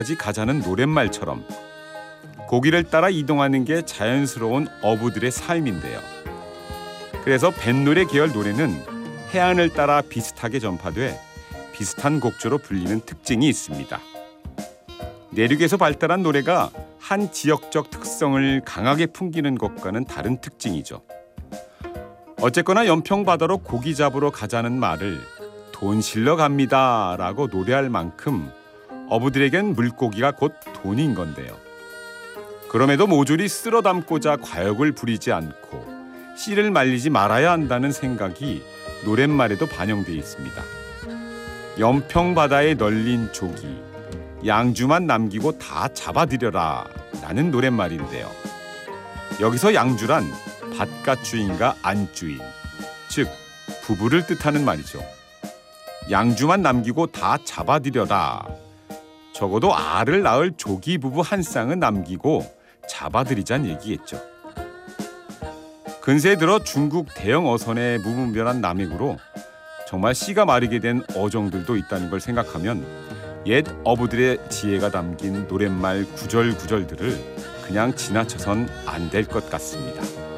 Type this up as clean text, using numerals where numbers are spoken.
가자는 노랫말처럼 고기를 따라 이동하는 게 자연스러운 어부들의 삶인데요. 그래서 뱃노래 계열 노래는 해안을 따라 비슷하게 전파돼 비슷한 곡조로 불리는 특징이 있습니다. 내륙에서 발달한 노래가 한 지역적 특성을 강하게 풍기는 것과는 다른 특징이죠. 어쨌거나 연평바다로 고기 잡으러 가자는 말을 돈 실러 갑니다 라고 노래할 만큼 어부들에겐 물고기가 곧 돈인 건데요. 그럼에도 모조리 쓸어 담고자 과욕을 부리지 않고 씨를 말리지 말아야 한다는 생각이 노랫말에도 반영되어 있습니다. 연평바다에 널린 조기, 양주만 남기고 다 잡아들여라 라는 노랫말인데요. 여기서 양주란 밭갓주인과 안주인, 즉 부부를 뜻하는 말이죠. 양주만 남기고 다 잡아들여라. 적어도 알을 낳을 조기 부부 한 쌍은 남기고 잡아들이자는 얘기겠죠. 근세에 들어 중국 대형 어선의 무분별한 남획으로 정말 씨가 마르게 된 어종들도 있다는 걸 생각하면 옛 어부들의 지혜가 담긴 노랫말 구절구절들을 그냥 지나쳐선 안 될 것 같습니다.